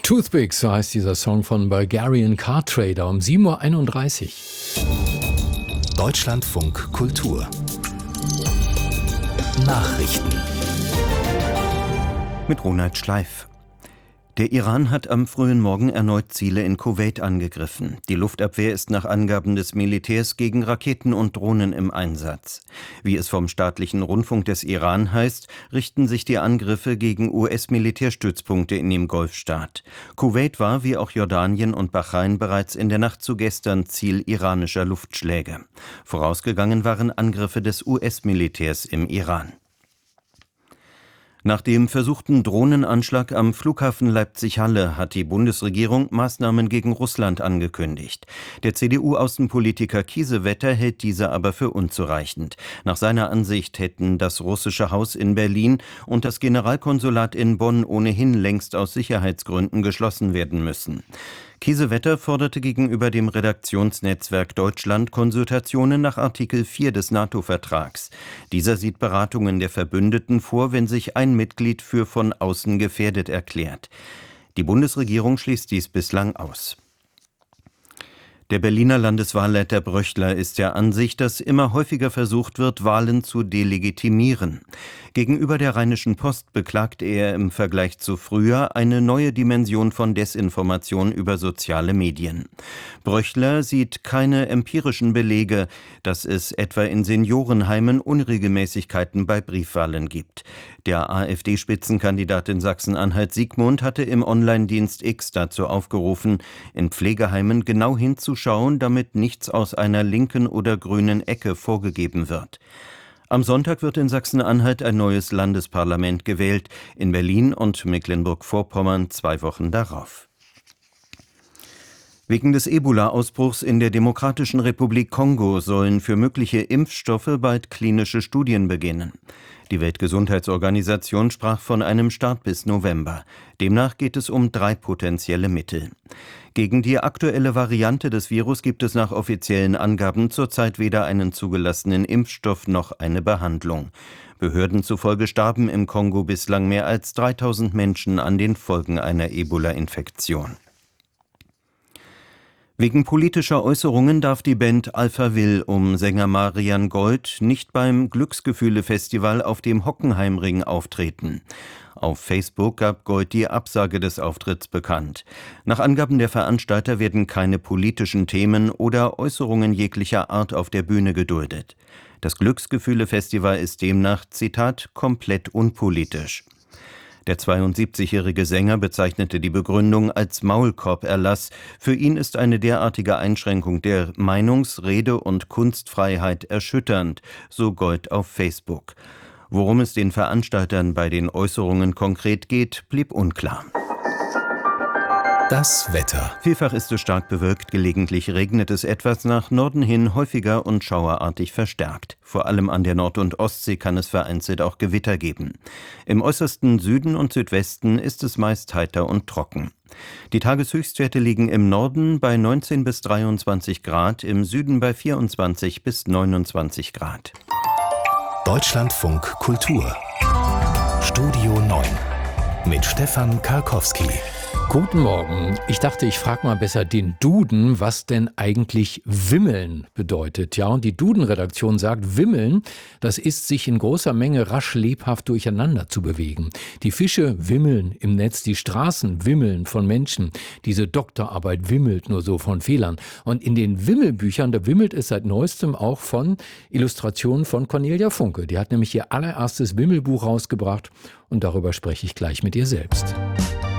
Toothpicks, so heißt dieser Song von Bulgarian Car Trader um 7:31 Uhr. Deutschlandfunk Kultur Nachrichten mit Ronald Schleif. Der Iran hat am frühen Morgen erneut Ziele in Kuwait angegriffen. Die Luftabwehr ist nach Angaben des Militärs gegen Raketen und Drohnen im Einsatz. Wie es vom staatlichen Rundfunk des Iran heißt, richten sich die Angriffe gegen US-Militärstützpunkte in dem Golfstaat. Kuwait war, wie auch Jordanien und Bahrain, bereits in der Nacht zu gestern Ziel iranischer Luftschläge. Vorausgegangen waren Angriffe des US-Militärs im Iran. Nach dem versuchten Drohnenanschlag am Flughafen Leipzig-Halle hat die Bundesregierung Maßnahmen gegen Russland angekündigt. Der CDU-Außenpolitiker Kiesewetter hält diese aber für unzureichend. Nach seiner Ansicht hätten das Russische Haus in Berlin und das Generalkonsulat in Bonn ohnehin längst aus Sicherheitsgründen geschlossen werden müssen. Kiesewetter forderte gegenüber dem Redaktionsnetzwerk Deutschland Konsultationen nach Artikel 4 des NATO-Vertrags. Dieser sieht Beratungen der Verbündeten vor, wenn sich ein Mitglied für von außen gefährdet erklärt. Die Bundesregierung schließt dies bislang aus. Der Berliner Landeswahlleiter Bröchler ist der Ansicht, dass immer häufiger versucht wird, Wahlen zu delegitimieren. Gegenüber der Rheinischen Post beklagt er im Vergleich zu früher eine neue Dimension von Desinformation über soziale Medien. Bröchler sieht keine empirischen Belege, dass es etwa in Seniorenheimen Unregelmäßigkeiten bei Briefwahlen gibt. Der AfD-Spitzenkandidat in Sachsen-Anhalt Siegmund hatte im Online-Dienst X dazu aufgerufen, in Pflegeheimen genau hinzuschauen, damit nichts aus einer linken oder grünen Ecke vorgegeben wird. Am Sonntag wird in Sachsen-Anhalt ein neues Landesparlament gewählt, in Berlin und Mecklenburg-Vorpommern 2 Wochen darauf. Wegen des Ebola-Ausbruchs in der Demokratischen Republik Kongo sollen für mögliche Impfstoffe bald klinische Studien beginnen. Die Weltgesundheitsorganisation sprach von einem Start bis November. Demnach geht es um 3 potenzielle Mittel. Gegen die aktuelle Variante des Virus gibt es nach offiziellen Angaben zurzeit weder einen zugelassenen Impfstoff noch eine Behandlung. Behörden zufolge starben im Kongo bislang mehr als 3000 Menschen an den Folgen einer Ebola-Infektion. Wegen politischer Äußerungen darf die Band Alphaville um Sänger Marian Gold nicht beim Glücksgefühle-Festival auf dem Hockenheimring auftreten. Auf Facebook gab Gold die Absage des Auftritts bekannt. Nach Angaben der Veranstalter werden keine politischen Themen oder Äußerungen jeglicher Art auf der Bühne geduldet. Das Glücksgefühle-Festival ist demnach, Zitat, komplett unpolitisch. Der 72-jährige Sänger bezeichnete die Begründung als Maulkorb-Erlass. Für ihn ist eine derartige Einschränkung der Meinungs-, Rede- und Kunstfreiheit erschütternd, so Gold auf Facebook. Worum es den Veranstaltern bei den Äußerungen konkret geht, blieb unklar. Das Wetter. Vielfach ist es stark bewölkt, gelegentlich regnet es etwas, nach Norden hin häufiger und schauerartig verstärkt. Vor allem an der Nord- und Ostsee kann es vereinzelt auch Gewitter geben. Im äußersten Süden und Südwesten ist es meist heiter und trocken. Die Tageshöchstwerte liegen im Norden bei 19 bis 23 Grad, im Süden bei 24 bis 29 Grad. Deutschlandfunk Kultur Studio 9 mit Stefan Karkowski. Guten Morgen. Ich dachte, ich frage mal besser den Duden, was denn eigentlich Wimmeln bedeutet. Ja, und die Duden-Redaktion sagt, Wimmeln, das ist sich in großer Menge rasch lebhaft durcheinander zu bewegen. Die Fische wimmeln im Netz, die Straßen wimmeln von Menschen. Diese Doktorarbeit wimmelt nur so von Fehlern. Und in den Wimmelbüchern, da wimmelt es seit neuestem auch von Illustrationen von Cornelia Funke. Die hat nämlich ihr allererstes Wimmelbuch rausgebracht und darüber spreche ich gleich mit ihr selbst.